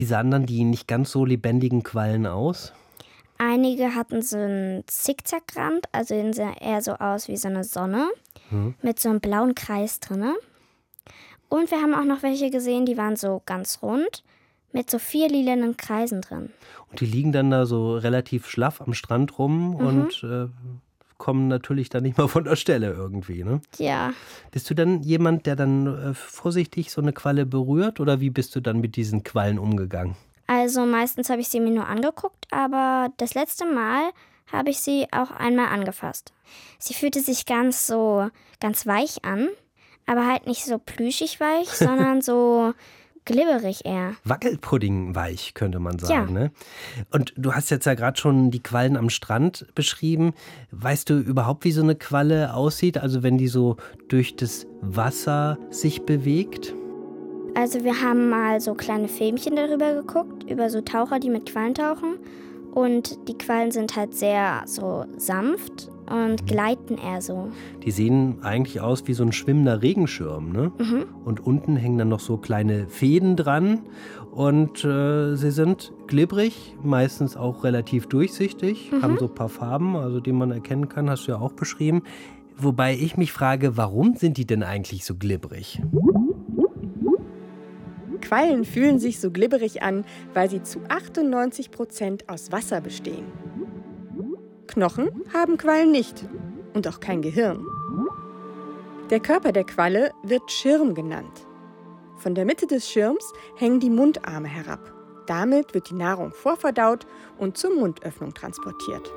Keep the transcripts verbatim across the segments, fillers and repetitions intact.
Wie sahen dann die nicht ganz so lebendigen Quallen aus? Einige hatten so einen Zickzackrand, also die sehen eher so aus wie so eine Sonne Hm. mit so einem blauen Kreis drin. Und wir haben auch noch welche gesehen, die waren so ganz rund mit so vier lilanen Kreisen drin. Und die liegen dann da so relativ schlaff am Strand rum Mhm. und äh, kommen natürlich dann nicht mal von der Stelle irgendwie, ne? Ja, Bist du dann jemand, der dann äh, vorsichtig so eine Qualle berührt oder wie bist du dann mit diesen Quallen umgegangen? also meistens habe ich sie mir nur angeguckt, aber das letzte Mal habe ich sie auch einmal angefasst. Sie fühlte sich ganz so, ganz weich an, aber halt nicht so plüschig weich, sondern so glibberig eher. Wackelpuddingweich, könnte man Ja. sagen, ne? Und du hast jetzt ja gerade schon die Quallen am Strand beschrieben. Weißt du überhaupt, wie so eine Qualle aussieht? Also wenn die so durch das Wasser sich bewegt? Also wir haben mal so kleine Filmchen darüber geguckt, über so Taucher, die mit Quallen tauchen. Und die Quallen sind halt sehr so sanft und gleiten eher so. Die sehen eigentlich aus wie so ein schwimmender Regenschirm, ne? Mhm. Und unten hängen dann noch so kleine Fäden dran. Und äh, sie sind glibberig, meistens auch relativ durchsichtig, haben so ein paar Farben, also die man erkennen kann, hast du ja auch beschrieben. Wobei ich mich frage, warum sind die denn eigentlich so glibberig? Quallen fühlen sich so glibberig an, weil sie zu achtundneunzig Prozent aus Wasser bestehen. Knochen haben Quallen nicht und auch kein Gehirn. Der Körper der Qualle wird Schirm genannt. Von der Mitte des Schirms hängen die Mundarme herab. Damit wird die Nahrung vorverdaut und zur Mundöffnung transportiert.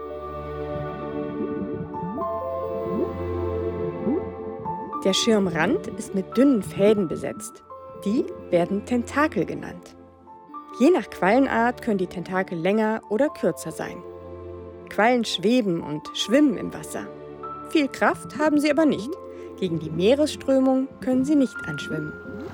Der Schirmrand ist mit dünnen Fäden besetzt. Die werden Tentakel genannt. Je nach Quallenart können die Tentakel länger oder kürzer sein. Quallen schweben und schwimmen im Wasser. Viel Kraft haben sie aber nicht. Gegen die Meeresströmung können sie nicht anschwimmen.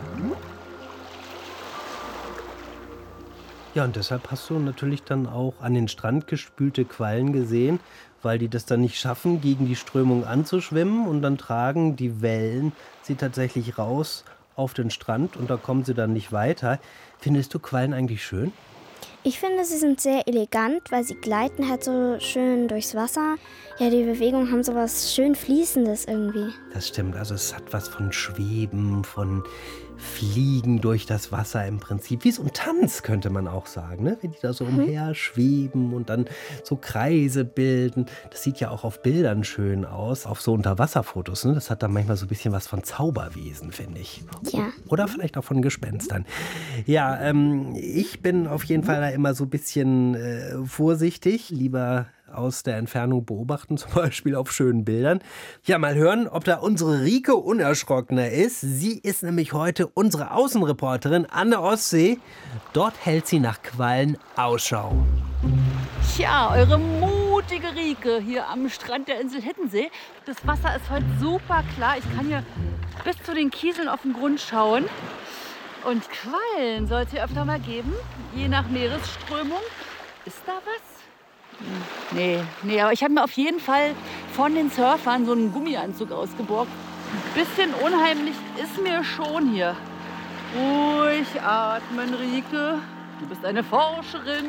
Ja, und deshalb hast du natürlich dann auch an den Strand gespülte Quallen gesehen, weil die das dann nicht schaffen, gegen die Strömung anzuschwimmen. Und dann tragen die Wellen sie tatsächlich raus auf den Strand und da kommen sie dann nicht weiter. Findest du Quallen eigentlich schön? Ich finde, sie sind sehr elegant, weil sie gleiten halt so schön durchs Wasser. Ja, die Bewegungen haben so was schön Fließendes irgendwie. Das stimmt, also es hat was von Schweben, von Fliegen durch das Wasser im Prinzip. Wie so ein Tanz, könnte man auch sagen, ne? Wenn die da so umher schweben und dann so Kreise bilden. Das sieht ja auch auf Bildern schön aus, auf so Unterwasserfotos, ne? Das hat dann manchmal so ein bisschen was von Zauberwesen, finde ich. Ja. Oder vielleicht auch von Gespenstern. Ja, ähm, ich bin auf jeden Fall da immer so ein bisschen äh, vorsichtig, lieber aus der Entfernung beobachten, zum Beispiel auf schönen Bildern. Ja, mal hören, ob da unsere Rike unerschrockener ist. Sie ist nämlich heute unsere Außenreporterin an der Ostsee. Dort hält sie nach Quallen Ausschau. Tja, eure mutige Rike hier am Strand der Insel Hiddensee. Das Wasser ist heute super klar. Ich kann hier bis zu den Kieseln auf den Grund schauen. Und Quallen soll es hier öfter mal geben, je nach Meeresströmung. Ist da was? Nee, nee, aber ich habe mir auf jeden Fall von den Surfern so einen Gummianzug ausgeborgt. Ein bisschen unheimlich ist mir schon hier. Ruhig atmen, Rike. Du bist eine Forscherin.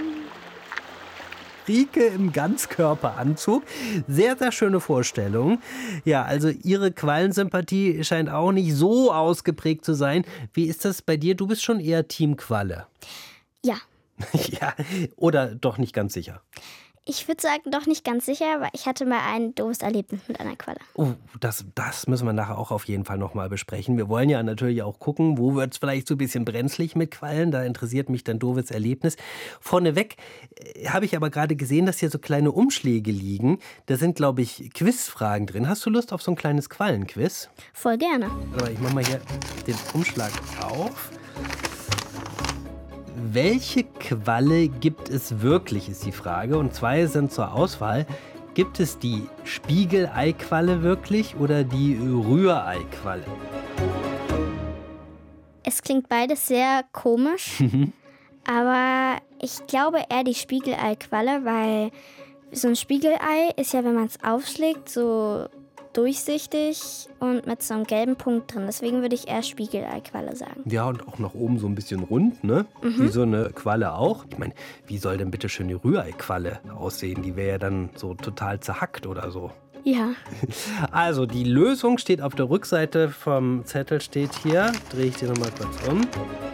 Rike im Ganzkörperanzug. Sehr, sehr schöne Vorstellung. Ja, also ihre Quallensympathie scheint auch nicht so ausgeprägt zu sein. Wie ist das bei dir? Du bist schon eher Team Qualle. Ja. Ja, oder doch nicht ganz sicher. Ich würde sagen, doch nicht ganz sicher, aber ich hatte mal ein doofes Erlebnis mit einer Qualle. Oh, das, das müssen wir nachher auch auf jeden Fall nochmal besprechen. Wir wollen ja natürlich auch gucken, wo wird es vielleicht so ein bisschen brenzlig mit Quallen. Da interessiert mich dein doofes Erlebnis. Vorneweg äh, habe ich aber gerade gesehen, dass hier so kleine Umschläge liegen. Da sind, glaube ich, Quizfragen drin. Hast du Lust auf so ein kleines Quallenquiz? Voll gerne. Aber ich mache mal hier den Umschlag auf. Welche Qualle gibt es wirklich, ist die Frage. Und zwei sind zur Auswahl. Gibt es die Spiegeleiqualle wirklich oder die Rühreiqualle? Es klingt beides sehr komisch, aber ich glaube eher die Spiegeleiqualle, weil so ein Spiegelei ist ja, wenn man es aufschlägt, so durchsichtig und mit so einem gelben Punkt drin. Deswegen würde ich eher Spiegeleiqualle sagen. Ja, und auch nach oben so ein bisschen rund, ne? Mhm. Wie so eine Qualle auch. Ich meine, wie soll denn bitte schön die Rührei-Qualle aussehen? Die wäre ja dann so total zerhackt oder so. Ja. Also, die Lösung steht auf der Rückseite vom Zettel, steht hier. Drehe ich dir nochmal kurz um.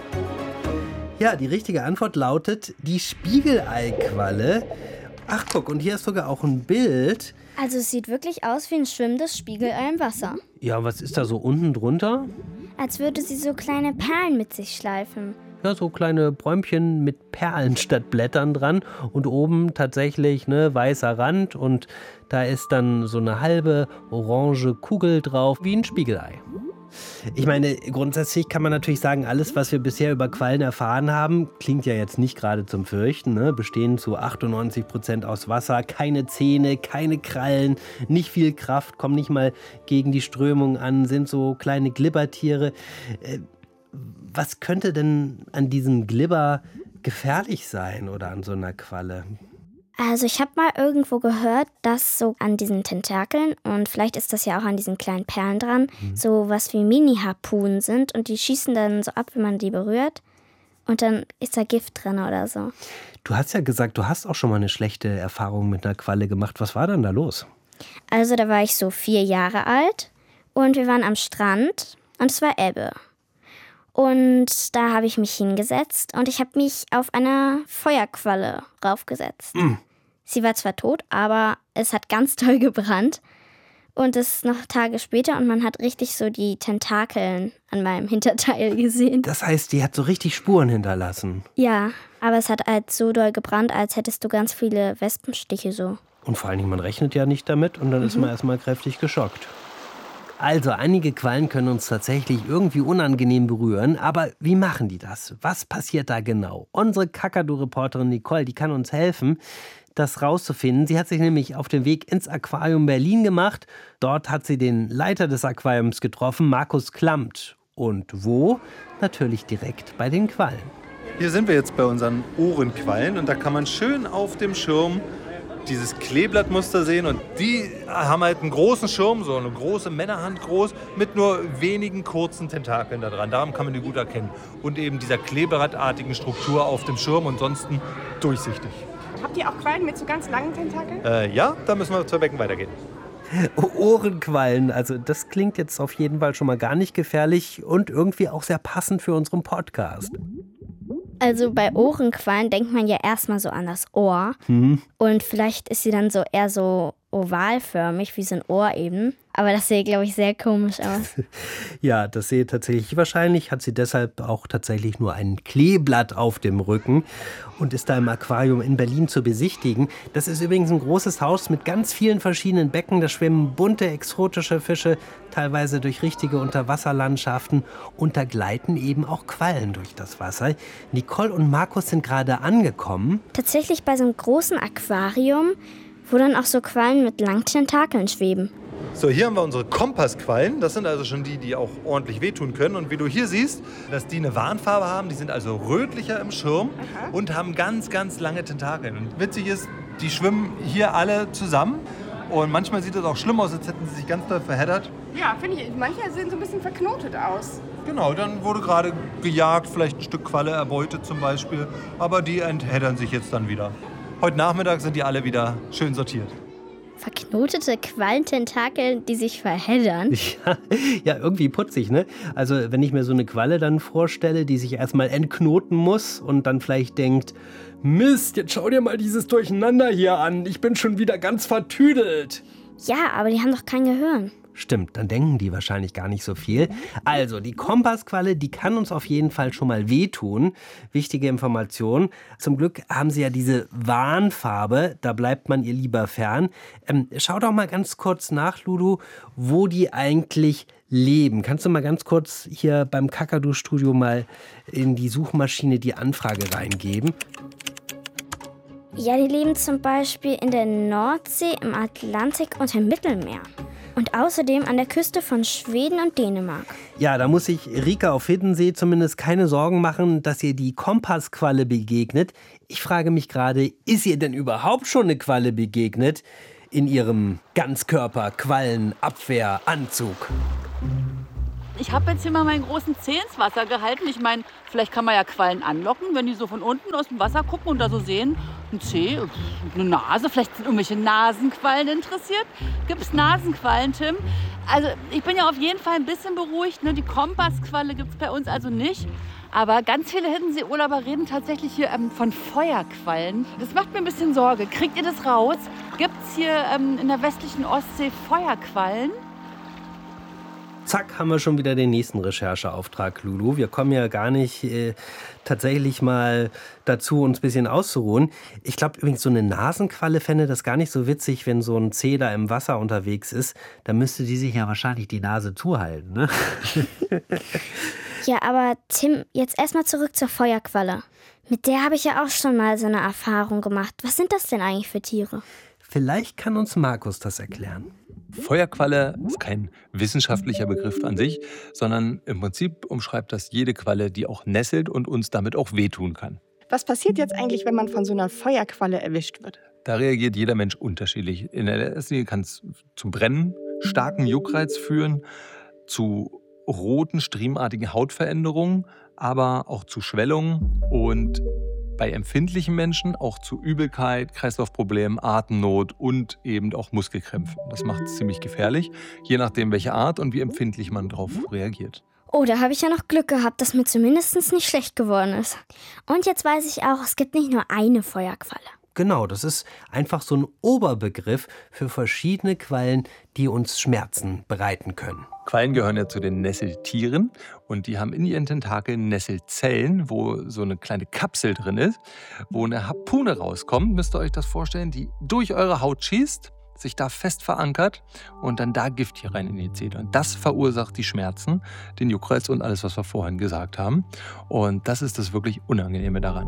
Ja, die richtige Antwort lautet die Spiegeleiqualle. Ach, guck, und hier ist sogar auch ein Bild. Also es sieht wirklich aus wie ein schwimmendes Spiegelei im Wasser. Ja, was ist da so unten drunter? Als würde sie so kleine Perlen mit sich schleifen. Ja, so kleine Bäumchen mit Perlen statt Blättern dran. Und oben tatsächlich ne, weißer Rand. Und da ist dann so eine halbe orange Kugel drauf, wie ein Spiegelei. Ich meine, grundsätzlich kann man natürlich sagen, alles, was wir bisher über Quallen erfahren haben, klingt ja jetzt nicht gerade zum Fürchten. Ne? Bestehen zu achtundneunzig Prozent aus Wasser, keine Zähne, keine Krallen, nicht viel Kraft, kommen nicht mal gegen die Strömung an, sind so kleine Glibbertiere. Äh, was könnte denn an diesem Glibber gefährlich sein oder an so einer Qualle? Also ich habe mal irgendwo gehört, dass so an diesen Tentakeln, und vielleicht ist das ja auch an diesen kleinen Perlen dran, mhm. so was wie Mini-Harpunen sind und die schießen dann so ab, wenn man die berührt und dann ist da Gift drin oder so. Du hast ja gesagt, du hast auch schon mal eine schlechte Erfahrung mit einer Qualle gemacht. Was war denn da los? Also da war ich so vier Jahre alt und wir waren am Strand und es war Ebbe. Und da habe ich mich hingesetzt und ich habe mich auf einer Feuerqualle raufgesetzt. Mm. Sie war zwar tot, aber es hat ganz toll gebrannt. Und es ist noch Tage später und man hat richtig so die Tentakeln an meinem Hinterteil gesehen. Das heißt, die hat so richtig Spuren hinterlassen? Ja, aber es hat halt so doll gebrannt, als hättest du ganz viele Wespenstiche so. Und vor allen Dingen, man rechnet ja nicht damit und dann mhm. ist man erstmal kräftig geschockt. Also, einige Quallen können uns tatsächlich irgendwie unangenehm berühren, aber wie machen die das? Was passiert da genau? Unsere Kakadu-Reporterin Nicole, die kann uns helfen, das rauszufinden. Sie hat sich nämlich auf den Weg ins Aquarium Berlin gemacht. Dort hat sie den Leiter des Aquariums getroffen, Markus Klammt. Und wo? Natürlich direkt bei den Quallen. Hier sind wir jetzt bei unseren Ohrenquallen und da kann man schön auf dem Schirm dieses Kleeblattmuster sehen und die haben halt einen großen Schirm, so eine große Männerhand groß, mit nur wenigen kurzen Tentakeln da dran. Darum kann man die gut erkennen. Und eben dieser kleeblattartigen Struktur auf dem Schirm und ansonsten durchsichtig. Habt ihr auch Quallen mit so ganz langen Tentakeln? Äh, ja, da müssen wir zwei Becken weitergehen. Ohrenquallen, also das klingt jetzt auf jeden Fall schon mal gar nicht gefährlich und irgendwie auch sehr passend für unseren Podcast. Also bei Ohrenquallen denkt man ja erstmal so an das Ohr. Mhm. Und vielleicht ist sie dann so eher so ovalförmig, wie so ein Ohr eben. Aber das sieht, glaube ich, sehr komisch aus. Ja, das sehe tatsächlich. Wahrscheinlich hat sie deshalb auch tatsächlich nur ein Kleeblatt auf dem Rücken und ist da im Aquarium in Berlin zu besichtigen. Das ist übrigens ein großes Haus mit ganz vielen verschiedenen Becken. Da schwimmen bunte, exotische Fische, teilweise durch richtige Unterwasserlandschaften. Und da gleiten eben auch Quallen durch das Wasser. Nicole und Markus sind gerade angekommen. Tatsächlich bei so einem großen Aquarium, wo dann auch so Quallen mit langen Tentakeln schweben. So, hier haben wir unsere Kompassquallen. Das sind also schon die, die auch ordentlich wehtun können. Und wie du hier siehst, dass die eine Warnfarbe haben, die sind also rötlicher im Schirm. Aha. Und haben ganz, ganz lange Tentakeln. Und witzig ist, die schwimmen hier alle zusammen. Und manchmal sieht es auch schlimm aus, als hätten sie sich ganz doll verheddert. Ja, finde ich. Manche sehen so ein bisschen verknotet aus. Genau, dann wurde gerade gejagt, vielleicht ein Stück Qualle erbeutet zum Beispiel. Aber die entheddern sich jetzt dann wieder. Heute Nachmittag sind die alle wieder schön sortiert. Verknotete Quallententakel, die sich verheddern? Ja, ja, irgendwie putzig, ne? Also wenn ich mir so eine Qualle dann vorstelle, die sich erstmal entknoten muss und dann vielleicht denkt, Mist, jetzt schau dir mal dieses Durcheinander hier an, ich bin schon wieder ganz vertüdelt. Ja, aber die haben doch kein Gehirn. Stimmt, dann denken die wahrscheinlich gar nicht so viel. Also, die Kompassqualle, die kann uns auf jeden Fall schon mal wehtun. Wichtige Information. Zum Glück haben sie ja diese Warnfarbe, da bleibt man ihr lieber fern. Ähm, schau doch mal ganz kurz nach, Lulu, wo die eigentlich leben. Kannst du mal ganz kurz hier beim Kakadu-Studio mal in die Suchmaschine die Anfrage reingeben? Ja, die leben zum Beispiel in der Nordsee, im Atlantik und im Mittelmeer. Und außerdem an der Küste von Schweden und Dänemark. Ja, da muss sich Rika auf Hiddensee zumindest keine Sorgen machen, dass ihr die Kompassqualle begegnet. Ich frage mich gerade, ist ihr denn überhaupt schon eine Qualle begegnet? in ihrem Ganzkörper-Quallenabwehranzug? Ich habe jetzt hier mal meinen großen Zeh ins Wasser gehalten. Ich meine, vielleicht kann man ja Quallen anlocken, wenn die so von unten aus dem Wasser gucken und da so sehen, ein Zeh, eine Nase, vielleicht sind irgendwelche Nasenquallen interessiert. Gibt es Nasenquallen, Tim? Also ich bin ja auf jeden Fall ein bisschen beruhigt. Ne? Die Kompassqualle gibt es bei uns also nicht. Aber ganz viele Hiddensee-Urlauber reden tatsächlich hier ähm, von Feuerquallen. Das macht mir ein bisschen Sorge. Kriegt ihr das raus? Gibt es hier ähm, in der westlichen Ostsee Feuerquallen? Zack, haben wir schon wieder den nächsten Rechercheauftrag, Lulu. Wir kommen ja gar nicht äh, tatsächlich mal dazu, uns ein bisschen auszuruhen. Ich glaube übrigens, so eine Nasenqualle fände das gar nicht so witzig, wenn so ein Zeh da im Wasser unterwegs ist. Da müsste die sich ja wahrscheinlich die Nase zuhalten, ne? Ja, aber Tim, jetzt erstmal zurück zur Feuerqualle. Mit der habe ich ja auch schon mal so eine Erfahrung gemacht. Was sind das denn eigentlich für Tiere? Vielleicht kann uns Markus das erklären. Feuerqualle ist kein wissenschaftlicher Begriff an sich, sondern im Prinzip umschreibt das jede Qualle, die auch nesselt und uns damit auch wehtun kann. Was passiert jetzt eigentlich, wenn man von so einer Feuerqualle erwischt wird? Da reagiert jeder Mensch unterschiedlich. In der ersten Linie kann es zum Brennen, starken Juckreiz führen, zu roten, striemartigen Hautveränderungen, aber auch zu Schwellungen und bei empfindlichen Menschen auch zu Übelkeit, Kreislaufproblemen, Atemnot und eben auch Muskelkrämpfen. Das macht es ziemlich gefährlich, je nachdem welche Art und wie empfindlich man darauf reagiert. Oh, da habe ich ja noch Glück gehabt, dass mir zumindest nicht schlecht geworden ist. Und jetzt weiß ich auch, es gibt nicht nur eine Feuerqualle. Genau, das ist einfach so ein Oberbegriff für verschiedene Quallen, die uns Schmerzen bereiten können. Quallen gehören ja zu den Nesseltieren und die haben in ihren Tentakeln Nesselzellen, wo so eine kleine Kapsel drin ist, wo eine Harpune rauskommt, müsst ihr euch das vorstellen, die durch eure Haut schießt, sich da fest verankert und dann da Gift hier rein injiziert. Und das verursacht die Schmerzen, den Juckreiz und alles, was wir vorhin gesagt haben. Und das ist das wirklich Unangenehme daran.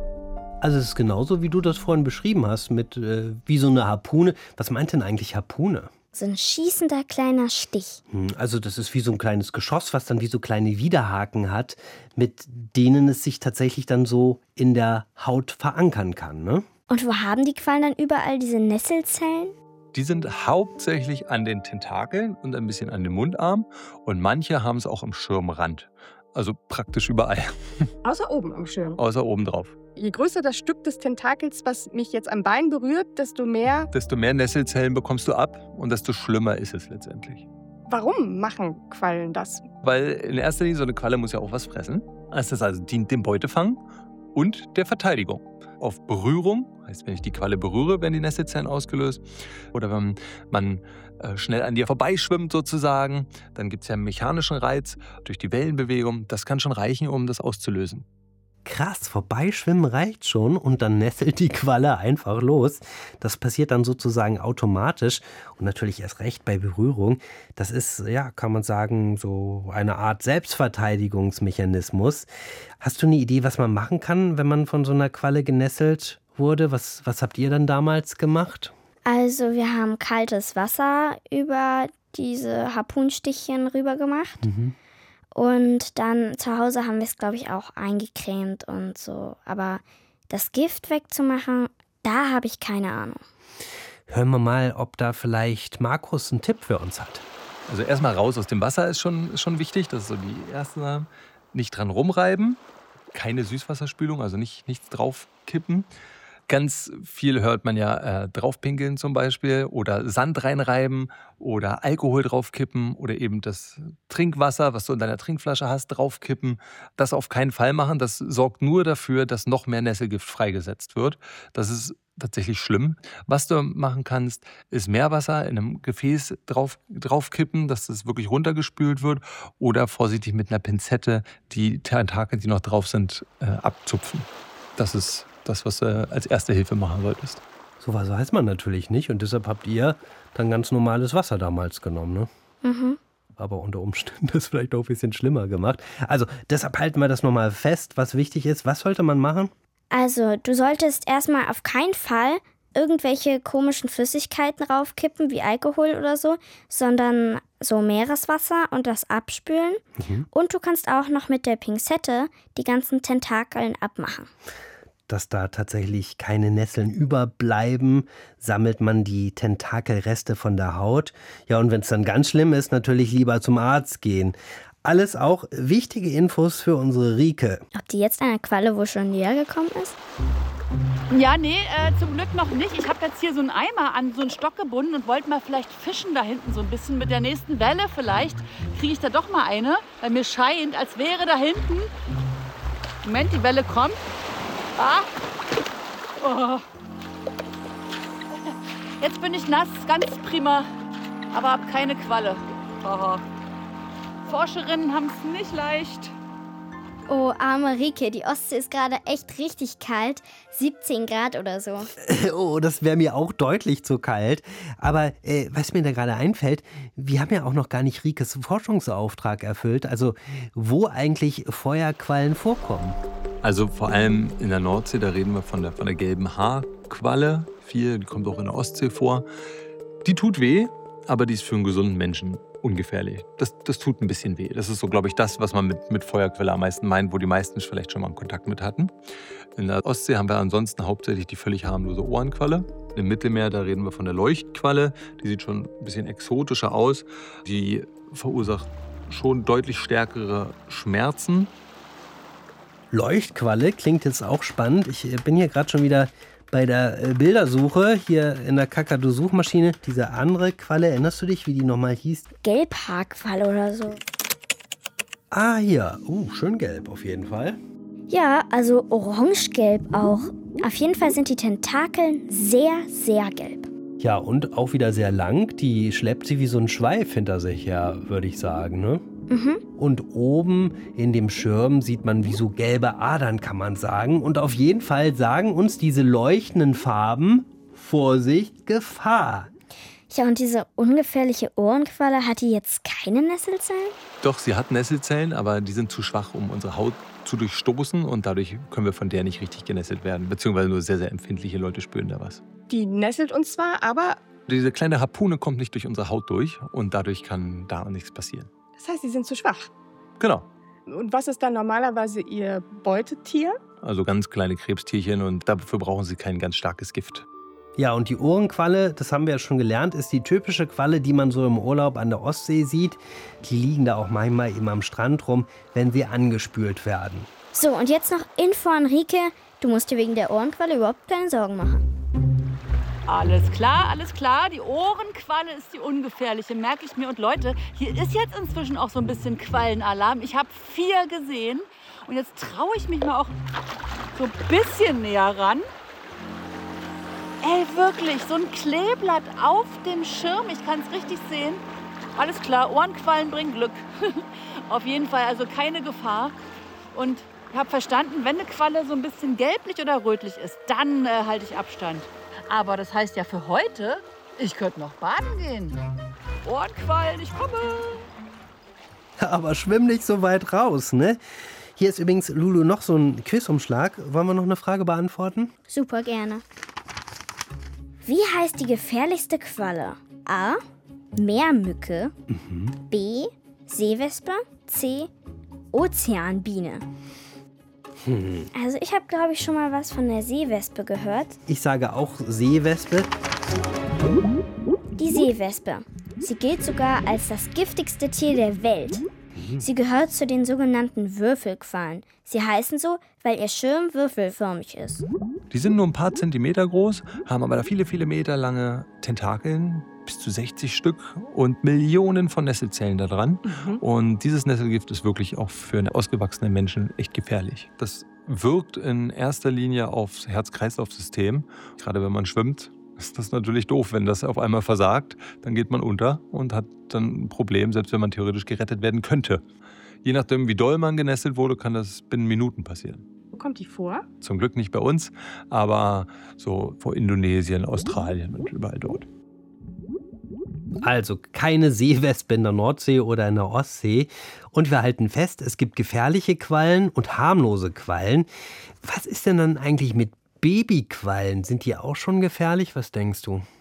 Also es ist genauso, wie du das vorhin beschrieben hast, mit äh, wie so eine Harpune. Was meint denn eigentlich Harpune? So ein schießender kleiner Stich. Also das ist wie so ein kleines Geschoss, was dann wie so kleine Widerhaken hat, mit denen es sich tatsächlich dann so in der Haut verankern kann, ne? Und wo haben die Quallen dann überall diese Nesselzellen? Die sind hauptsächlich an den Tentakeln und ein bisschen an den Mundarmen und manche haben es auch im Schirmrand. Also praktisch überall. Außer oben am Schirm. Außer oben drauf. Je größer das Stück des Tentakels, was mich jetzt am Bein berührt, desto mehr... Desto mehr Nesselzellen bekommst du ab und desto schlimmer ist es letztendlich. Warum machen Quallen das? Weil in erster Linie so eine Qualle muss ja auch was fressen. Das also dient dem Beutefang und der Verteidigung. Auf Berührung, heißt, wenn ich die Qualle berühre, werden die Nesselzellen ausgelöst. Oder wenn man äh, schnell an dir vorbeischwimmt sozusagen, dann gibt es ja einen mechanischen Reiz durch die Wellenbewegung. Das kann schon reichen, um das auszulösen. Krass, vorbeischwimmen reicht schon und dann nesselt die Qualle einfach los. Das passiert dann sozusagen automatisch und natürlich erst recht bei Berührung. Das ist, ja, kann man sagen, so eine Art Selbstverteidigungsmechanismus. Hast du eine Idee, was man machen kann, wenn man von so einer Qualle genesselt wurde? Was, was habt ihr dann damals gemacht? Also wir haben kaltes Wasser über diese Harpunstichchen rüber gemacht. Mhm. Und dann zu Hause haben wir es, glaube ich, auch eingecremt und so. Aber das Gift wegzumachen, da habe ich keine Ahnung. Hören wir mal, ob da vielleicht Markus einen Tipp für uns hat. Also erstmal raus aus dem Wasser ist schon, ist schon wichtig. Das ist so die erste Sache. Nicht dran rumreiben. Keine Süßwasserspülung, also nicht, nichts draufkippen. Ganz viel hört man ja äh, draufpinkeln zum Beispiel oder Sand reinreiben oder Alkohol draufkippen oder eben das Trinkwasser, was du in deiner Trinkflasche hast, draufkippen. Das auf keinen Fall machen. Das sorgt nur dafür, dass noch mehr Nesselgift freigesetzt wird. Das ist tatsächlich schlimm. Was du machen kannst, ist Meerwasser in einem Gefäß drauf, draufkippen, dass das wirklich runtergespült wird oder vorsichtig mit einer Pinzette die Tentakel, die noch drauf sind, äh, abzupfen. Das ist das, was du als erste Hilfe machen solltest. So was weiß man natürlich nicht und deshalb habt ihr dann ganz normales Wasser damals genommen, ne? Mhm. Aber unter Umständen das vielleicht auch ein bisschen schlimmer gemacht. Also deshalb halten wir das nochmal fest, was wichtig ist. Was sollte man machen? Also du solltest erstmal auf keinen Fall irgendwelche komischen Flüssigkeiten raufkippen, wie Alkohol oder so, sondern so Meereswasser und das abspülen. Mhm. Und du kannst auch noch mit der Pinzette die ganzen Tentakeln abmachen. dass da tatsächlich keine Nesseln überbleiben, sammelt man die Tentakelreste von der Haut. Ja, und wenn es dann ganz schlimm ist, natürlich lieber zum Arzt gehen. Alles auch wichtige Infos für unsere Rike. Ob die jetzt einer Qualle wohl schon näher gekommen ist? Ja, nee, äh, zum Glück noch nicht. Ich habe jetzt hier so einen Eimer an so einen Stock gebunden und wollte mal vielleicht fischen da hinten so ein bisschen. Mit der nächsten Welle vielleicht kriege ich da doch mal eine. Weil mir scheint, als wäre da hinten... Moment, die Welle kommt. Ah. Oh. Jetzt bin ich nass, ganz prima. Aber habe keine Qualle. Oh. Forscherinnen haben es nicht leicht. Oh, arme Rike, die Ostsee ist gerade echt richtig kalt. siebzehn Grad oder so. Oh, das wäre mir auch deutlich zu kalt. Aber äh, was mir da gerade einfällt, wir haben ja auch noch gar nicht Rikes Forschungsauftrag erfüllt. Also wo eigentlich Feuerquallen vorkommen. Also vor allem in der Nordsee, da reden wir von der, von der gelben Haarqualle. Viel, die kommt auch in der Ostsee vor. Die tut weh, aber die ist für einen gesunden Menschen ungefährlich. Das, das tut ein bisschen weh. Das ist so, glaube ich, das, was man mit, mit Feuerquelle am meisten meint, wo die meisten vielleicht schon mal einen Kontakt mit hatten. In der Ostsee haben wir ansonsten hauptsächlich die völlig harmlose Ohrenqualle. Im Mittelmeer, da reden wir von der Leuchtqualle. Die sieht schon ein bisschen exotischer aus. Die verursacht schon deutlich stärkere Schmerzen. Leuchtqualle klingt jetzt auch spannend. Ich bin hier gerade schon wieder bei der Bildersuche, hier in der Kakadu-Suchmaschine. Diese andere Qualle, erinnerst du dich, wie die nochmal hieß? Gelbhaarqualle oder so. Ah, hier. Uh, schön gelb auf jeden Fall. Ja, also orangegelb auch. Auf jeden Fall sind die Tentakeln sehr, sehr gelb. Ja, und auch wieder sehr lang. Die schleppt sie wie so ein Schweif hinter sich her, würde ich sagen, ne? Mhm. Und oben in dem Schirm sieht man wie so gelbe Adern, kann man sagen. Und auf jeden Fall sagen uns diese leuchtenden Farben, Vorsicht, Gefahr. Ja, und diese ungefährliche Ohrenqualle, hat die jetzt keine Nesselzellen? Doch, sie hat Nesselzellen, aber die sind zu schwach, um unsere Haut zu durchstoßen. Und dadurch können wir von der nicht richtig genesselt werden. Beziehungsweise nur sehr, sehr empfindliche Leute spüren da was. Die nesselt uns zwar, aber... Diese kleine Harpune kommt nicht durch unsere Haut durch. Und dadurch kann da nichts passieren. Das heißt, sie sind zu schwach. Genau. Und was ist dann normalerweise ihr Beutetier? Also ganz kleine Krebstierchen und dafür brauchen sie kein ganz starkes Gift. Ja, und die Ohrenqualle, das haben wir ja schon gelernt, ist die typische Qualle, die man so im Urlaub an der Ostsee sieht. Die liegen da auch manchmal eben am Strand rum, wenn sie angespült werden. So, und jetzt noch Info an Rike. Du musst dir wegen der Ohrenqualle überhaupt keine Sorgen machen. Alles klar, alles klar. Die Ohrenqualle ist die ungefährliche, merke ich mir. Und Leute, hier ist jetzt inzwischen auch so ein bisschen Quallenalarm. Ich habe vier gesehen. Und jetzt traue ich mich mal auch so ein bisschen näher ran. Ey, wirklich, so ein Kleeblatt auf dem Schirm. Ich kann es richtig sehen. Alles klar, Ohrenquallen bringen Glück. Auf jeden Fall, also keine Gefahr. Und ich habe verstanden, wenn eine Qualle so ein bisschen gelblich oder rötlich ist, dann äh, halte ich Abstand. Aber das heißt ja für heute, ich könnte noch baden gehen. Ohrenquallen, ich komme. Aber schwimm nicht so weit raus, ne? Hier ist übrigens, Lulu, noch so ein Quizumschlag. Wollen wir noch eine Frage beantworten? Super gerne. Wie heißt die gefährlichste Qualle? A. Meermücke. Mhm. B. Seewespe. C. Ozeanbiene. Hm. Also ich habe, glaube ich, schon mal was von der Seewespe gehört. Ich sage auch Seewespe. Die Seewespe. Sie gilt sogar als das giftigste Tier der Welt. Sie gehört zu den sogenannten Würfelquallen. Sie heißen so, weil ihr Schirm würfelförmig ist. Die sind nur ein paar Zentimeter groß, haben aber viele, viele Meter lange Tentakeln, bis zu sechzig Stück und Millionen von Nesselzellen da dran. Mhm. Und dieses Nesselgift ist wirklich auch für einen ausgewachsenen Menschen echt gefährlich. Das wirkt in erster Linie aufs Herz-Kreislauf-System. Gerade wenn man schwimmt, ist das natürlich doof, wenn das auf einmal versagt. Dann geht man unter und hat dann ein Problem, selbst wenn man theoretisch gerettet werden könnte. Je nachdem, wie doll man genesselt wurde, kann das binnen Minuten passieren. Wo kommt die vor? Zum Glück nicht bei uns, aber so vor Indonesien, Australien und überall dort. Also keine Seewespe in der Nordsee oder in der Ostsee. Und wir halten fest, es gibt gefährliche Quallen und harmlose Quallen. Was ist denn dann eigentlich mit Babyquallen? Sind die auch schon gefährlich? Was denkst du?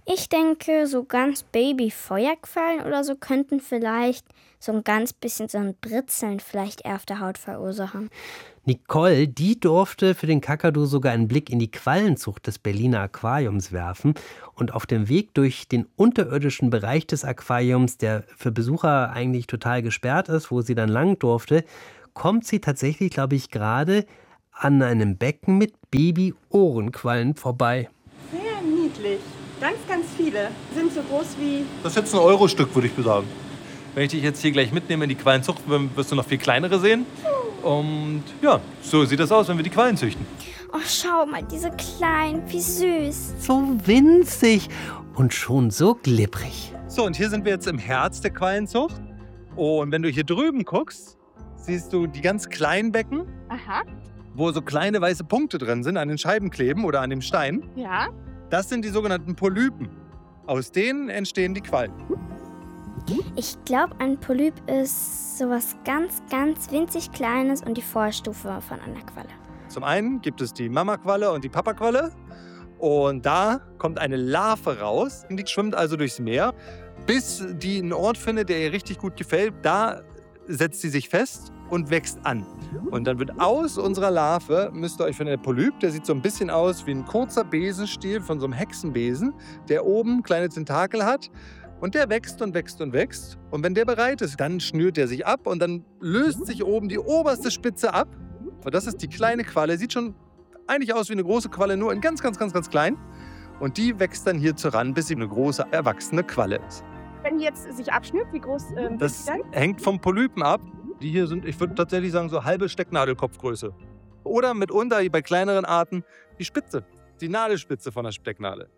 Ich denke, so ganz Baby-Feuerquallen oder so könnten vielleicht so ein ganz bisschen so ein Britzeln vielleicht eher auf der Haut verursachen. Nicole, die durfte für den Kakadu sogar einen Blick in die Quallenzucht des Berliner Aquariums werfen. Und auf dem Weg durch den unterirdischen Bereich des Aquariums, der für Besucher eigentlich total gesperrt ist, wo sie dann lang durfte, kommt sie tatsächlich, glaube ich, gerade an einem Becken mit Baby-Ohrenquallen vorbei. Sehr niedlich. Ganz, ganz viele. Sind so groß wie... Das ist jetzt ein Euro-Stück, würde ich sagen. Wenn ich dich jetzt hier gleich mitnehme in die Quallenzucht, wirst du noch viel kleinere sehen. Und ja, so sieht das aus, wenn wir die Quallen züchten. Oh, schau mal, diese kleinen, wie süß. So winzig und schon so glibberig. So, und hier sind wir jetzt im Herz der Quallenzucht. Und wenn du hier drüben guckst, siehst du die ganz kleinen Becken, Aha, wo so kleine weiße Punkte drin sind, an den Scheiben kleben oder an dem Stein. ja. Das sind die sogenannten Polypen. Aus denen entstehen die Quallen. Ich glaube, ein Polyp ist sowas ganz, ganz winzig Kleines und die Vorstufe von einer Qualle. Zum einen gibt es die Mama-Qualle und die Papa-Qualle. Und da kommt eine Larve raus. Die schwimmt also durchs Meer, bis die einen Ort findet, der ihr richtig gut gefällt. Da setzt sie sich fest und wächst an. Und dann wird aus unserer Larve, müsst ihr euch von der Polyp, der sieht so ein bisschen aus wie ein kurzer Besenstiel von so einem Hexenbesen, der oben kleine Tentakel hat. Und der wächst und wächst und wächst. Und wenn der bereit ist, dann schnürt er sich ab und dann löst sich oben die oberste Spitze ab. Und das ist die kleine Qualle. Sieht schon eigentlich aus wie eine große Qualle, nur in ganz, ganz, ganz, ganz klein. Und die wächst dann hierzu ran, bis sie eine große, erwachsene Qualle ist. Wenn die jetzt sich abschnürt, wie groß ähm, wird Das sie dann? hängt vom Polypen ab. Die hier sind, ich würde tatsächlich sagen, so halbe Stecknadelkopfgröße. Oder mitunter bei kleineren Arten die Spitze, die Nadelspitze von der Stecknadel.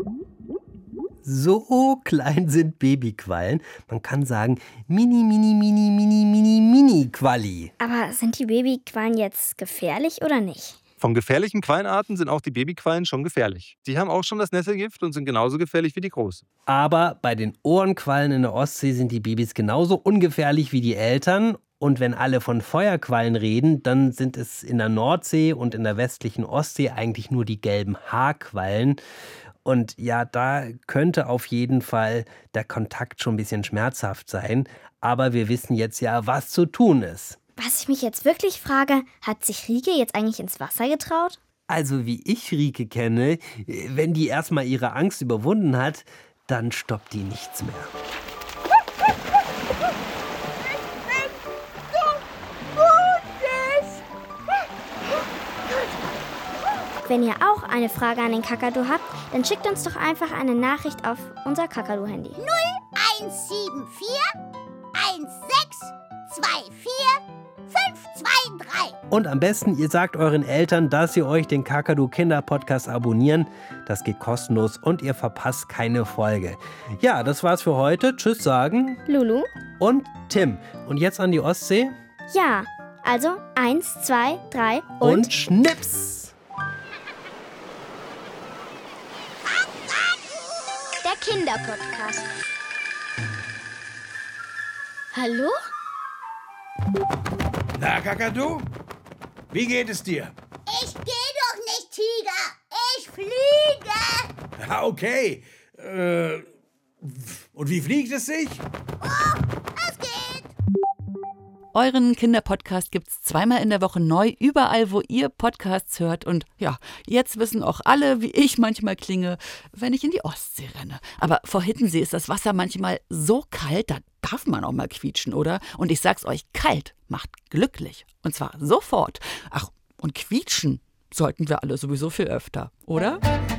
So klein sind Babyquallen. Man kann sagen, mini, mini, mini, mini, mini, mini Qualli. Aber sind die Babyquallen jetzt gefährlich oder nicht? Von gefährlichen Quallenarten sind auch die Babyquallen schon gefährlich. Die haben auch schon das Nesselgift und sind genauso gefährlich wie die großen. Aber bei den Ohrenquallen in der Ostsee sind die Babys genauso ungefährlich wie die Eltern. Und wenn alle von Feuerquallen reden, dann sind es in der Nordsee und in der westlichen Ostsee eigentlich nur die gelben Haarquallen. Und ja, da könnte auf jeden Fall der Kontakt schon ein bisschen schmerzhaft sein. Aber wir wissen jetzt ja, was zu tun ist. Was ich mich jetzt wirklich frage, hat sich Rike jetzt eigentlich ins Wasser getraut? Also wie ich Rike kenne, wenn die erstmal ihre Angst überwunden hat, dann stoppt die nichts mehr. Wenn ihr auch eine Frage an den Kakadu habt, dann schickt uns doch einfach eine Nachricht auf unser Kakadu-Handy. eins sieben vier eins sechs zwei vier fünf zwei drei. Und am besten, ihr sagt euren Eltern, dass sie euch den Kakadu-Kinder-Podcast abonnieren. Das geht kostenlos und ihr verpasst keine Folge. Ja, das war's für heute. Tschüss sagen Lulu? und Tim. Und jetzt an die Ostsee. Ja, also eins, zwei, drei und... Und Schnips! Der Kinderpodcast. Hallo? Na, Kakadu? Wie geht es dir? Ich geh doch nicht, Tiger. Ich fliege. Ah, okay. Äh, und wie fliegt es sich? Oh, es geht. Euren Kinderpodcast gibt's zweimal in der Woche neu, überall, wo ihr Podcasts hört. Und ja, jetzt wissen auch alle, wie ich manchmal klinge, wenn ich in die Ostsee renne. Aber vor Hiddensee ist das Wasser manchmal so kalt, da darf man auch mal quietschen, oder? Und ich sag's euch, kalt macht glücklich. Und zwar sofort. Ach, und quietschen sollten wir alle sowieso viel öfter, oder?